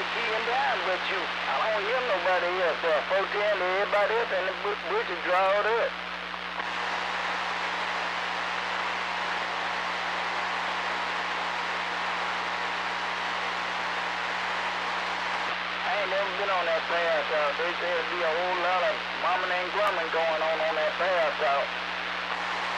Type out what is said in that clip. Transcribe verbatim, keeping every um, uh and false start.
keying down, but you, I don't hear nobody else. Uh, four ten to everybody else, and the bridge is drawed up. I ain't never been on that pass out. They said there'd be a whole lot of momming and grumming going on on that pass out.